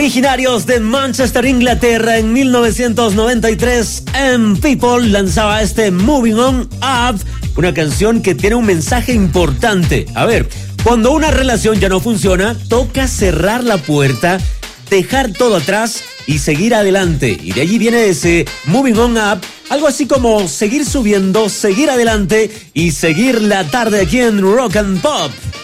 Originarios de Manchester, Inglaterra, en 1993, M-People lanzaba este Moving On Up, una canción que tiene un mensaje importante. A ver, cuando una relación ya no funciona, toca cerrar la puerta, dejar todo atrás y seguir adelante. Y de allí viene ese Moving On Up, algo así como seguir subiendo, seguir adelante y seguir la tarde aquí en Rock and Pop.